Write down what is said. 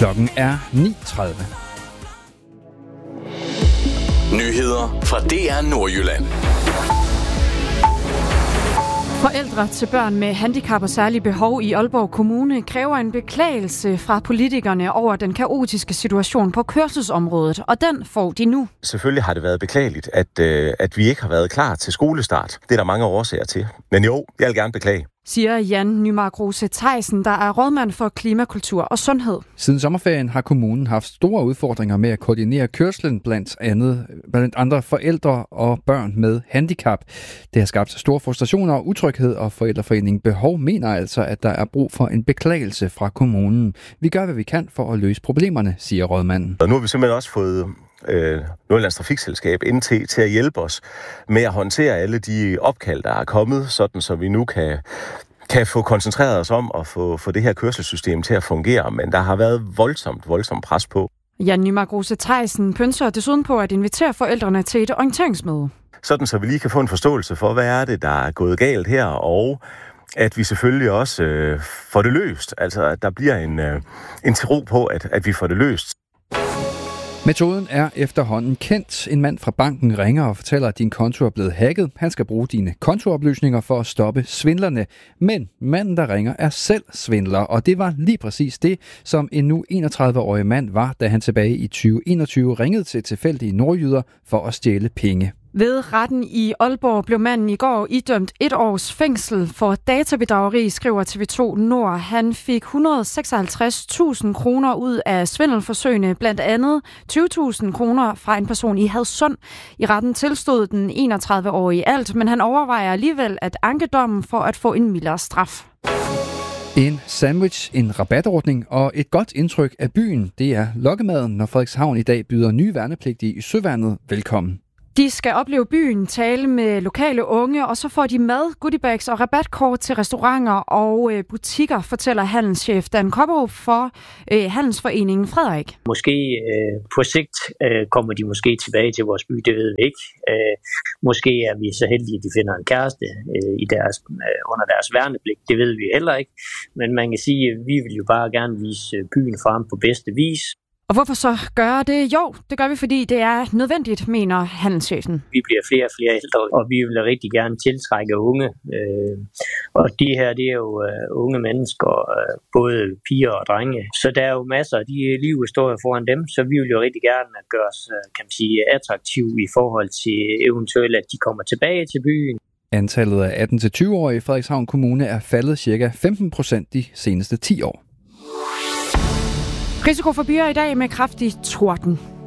Klokken er 9:30. Nyheder fra DR Nordjylland. Forældre til børn med handicap og særlige behov i Aalborg Kommune kræver en beklagelse fra politikerne over den kaotiske situation på kørselsområdet, og den får de nu. Selvfølgelig har det været beklageligt, at vi ikke har været klar til skolestart. Det er der mange årsager til. Men jo, jeg vil gerne beklage. Siger Jan Nymark Rose Theisen, der er rådmand for klima, kultur og sundhed. Siden sommerferien har kommunen haft store udfordringer med at koordinere kørslen blandt andre forældre og børn med handicap. Det har skabt store frustrationer og utryghed, og Forældreforeningen Behov mener altså, at der er brug for en beklagelse fra kommunen. Vi gør, hvad vi kan for at løse problemerne, siger rådmanden. Og nu har vi simpelthen også fået Nordjyllands Trafikselskab NT til at hjælpe os med at håndtere alle de opkald, der er kommet, sådan så vi nu kan få koncentreret os om at få det her kørselssystem til at fungere. Men der har været voldsomt pres på. Jan Nymark Rose Theisen pønser desuden på at invitere forældrene til et orienteringsmøde. Sådan så vi lige kan få en forståelse for, hvad er det, der er gået galt her, og at vi selvfølgelig også får det løst. Altså, at der bliver en tro på, at vi får det løst. Metoden er efterhånden kendt. En mand fra banken ringer og fortæller, at din konto er blevet hacket. Han skal bruge dine kontooplysninger for at stoppe svindlerne. Men manden, der ringer, er selv svindler, og det var lige præcis det, som en nu 31-årig mand var, da han tilbage i 2021 ringede til tilfældige nordjyder for at stjæle penge. Ved retten i Aalborg blev manden i går idømt 1 års fængsel for databedrageri, skriver TV2 Nord. Han fik 156.000 kroner ud af svindelforsøgene, blandt andet 20.000 kroner fra en person i Hadsund. I retten tilstod den 31-årige alt, men han overvejer alligevel at anke dommen for at få en mildere straf. En sandwich, en rabatordning og et godt indtryk af byen, det er lokkemaden, når Frederikshavn i dag byder nye værnepligtige i Søværnet velkommen. De skal opleve byen, tale med lokale unge, og så får de mad, goodiebags og rabatkort til restauranter og butikker, fortæller handelschef Dan Kopperup for Handelsforeningen Frederik. Måske på sigt kommer de måske tilbage til vores by, det ved vi ikke. Måske er vi så heldige, at de finder en kæreste under deres værnepligt, det ved vi heller ikke. Men man kan sige, at vi vil jo bare gerne vise byen frem på bedste vis. Og hvorfor så gøre det? Jo, det gør vi, fordi det er nødvendigt, mener handelschefen. Vi bliver flere og flere ældre, og vi vil rigtig gerne tiltrække unge. Og de her, det er jo unge mennesker, både piger og drenge. Så der er jo masser af de livshistorier foran dem, så vi vil jo rigtig gerne gøre os, kan man sige, attraktive i forhold til eventuelt, at de kommer tilbage til byen. Antallet af 18-20-årige i Frederikshavn Kommune er faldet ca. 15% de seneste 10 år. Risiko for byer i dag med kraftig torden.